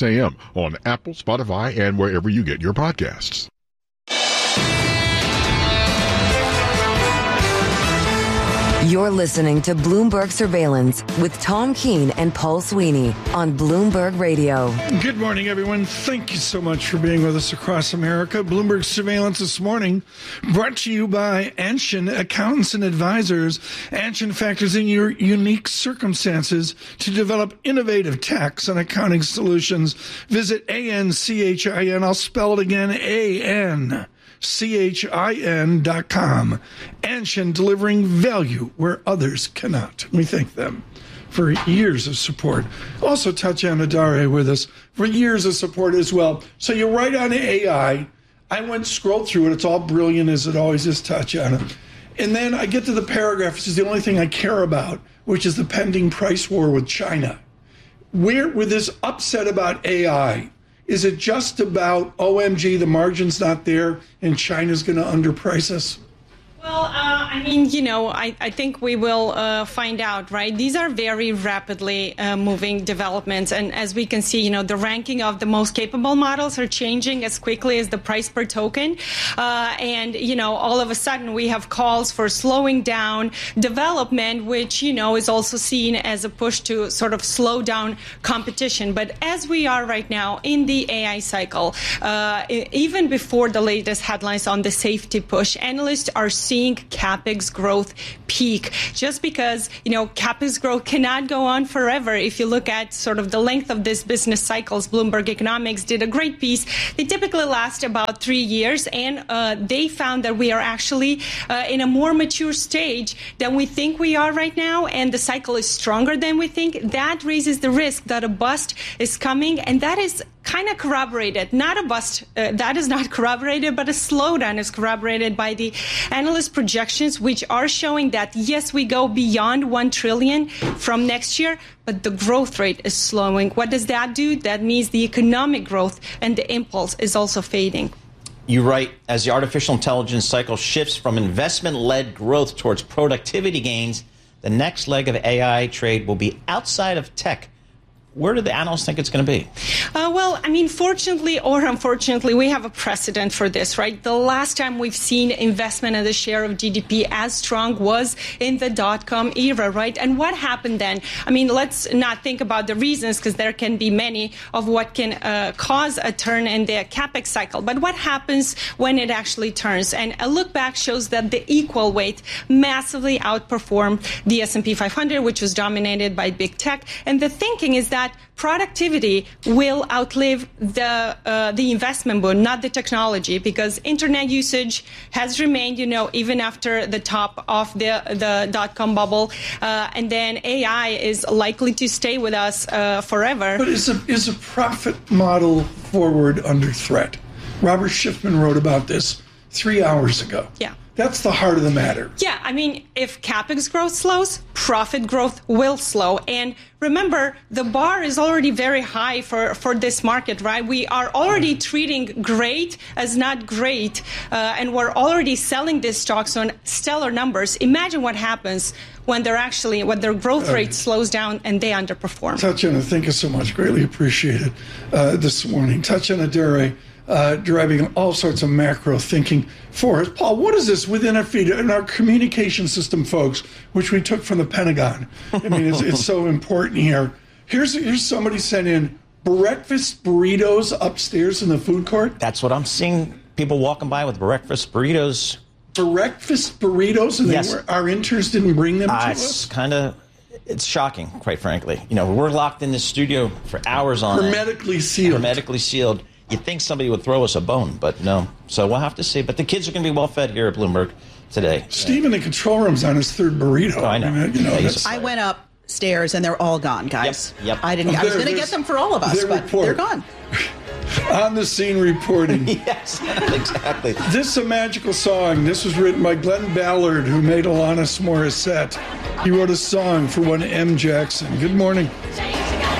6 a.m. on Apple, Spotify, and wherever you get your podcasts. You're listening to Bloomberg Surveillance with Tom Keene and Paul Sweeney on Bloomberg Radio. Good morning, everyone. Thank you so much for being with us across America. Bloomberg Surveillance this morning brought to you by Anshin Accountants and Advisors. Anshin factors in your unique circumstances to develop innovative tax and accounting solutions. Visit ANCHIN. I'll spell it again, ANCHIN.com. Anshin, delivering value where others cannot. We thank them for years of support. Also, Tatiana Dare with us for years of support as well. So you're right on AI. I scrolled through it. It's all brilliant as it always is, Tatiana. And then I get to the paragraph, which is the only thing I care about, which is the pending price war with China. With this upset about AI, is it just about, OMG, the margin's not there and China's going to underprice us? Well, I think we will find out, right? These are very rapidly moving developments. And as we can see, the ranking of the most capable models are changing as quickly as the price per token. All of a sudden we have calls for slowing down development, which, is also seen as a push to sort of slow down competition. But as we are right now in the AI cycle, even before the latest headlines on the safety push, analysts are seeing CapEx growth peak just because, CapEx growth cannot go on forever. If you look at sort of the length of this business cycles, Bloomberg Economics did a great piece. They typically last about 3 years, and they found that we are actually in a more mature stage than we think we are right now, and the cycle is stronger than we think. That raises the risk that a bust is coming, and that is kind of corroborated. Not a bust, that is not corroborated, but a slowdown is corroborated by the analyst projections, which are showing that, yes, we go beyond 1 trillion from next year, but the growth rate is slowing. What does that do? That means the economic growth and the impulse is also fading. You write, as the artificial intelligence cycle shifts from investment-led growth towards productivity gains, the next leg of AI trade will be outside of tech. Where do the analysts think it's going to be? Fortunately or unfortunately, we have a precedent for this, right? The last time we've seen investment as a share of GDP as strong was in the dot-com era, right? And what happened then? Let's not think about the reasons, because there can be many of what can cause a turn in the CapEx cycle. But what happens when it actually turns? And a look back shows that the equal weight massively outperformed the S&P 500, which was dominated by big tech. And the thinking is that productivity will outlive the investment boom, not the technology, because internet usage has remained, even after the top of the dot-com bubble, and then AI is likely to stay with us forever. But is a profit model forward under threat? Robert Schiffman wrote about this 3 hours ago. Yeah. That's the heart of the matter. Yeah, if CapEx growth slows, profit growth will slow. And remember, the bar is already very high for this market, right? We are already treating great as not great, and we're already selling these stocks on stellar numbers. Imagine what happens when their growth rate slows down and they underperform. Tatiana, thank you so much. Greatly appreciated this morning. Tatiana Dare, driving all sorts of macro thinking for us. Paul, what is this within our feed, in our communication system, folks, which we took from the Pentagon? It's so important here. Here's somebody sent in breakfast burritos upstairs in the food court. That's what I'm seeing. People walking by with breakfast burritos. Breakfast burritos? And yes. Our interns didn't bring them to us? It's shocking, quite frankly. We're locked in this studio for hours on Hermetically sealed. Hermetically sealed. You'd think somebody would throw us a bone, but no. So we'll have to see. But the kids are going to be well fed here at Bloomberg today. Steve in the control room's on his third burrito. Oh, I know. I went upstairs and they're all gone, guys. Yep. I was going to get them for all of us, but they're gone. On the scene reporting. Yes, exactly. This is a magical song. This was written by Glenn Ballard, who made Alanis Morissette. He wrote a song for one M. Jackson. Good morning.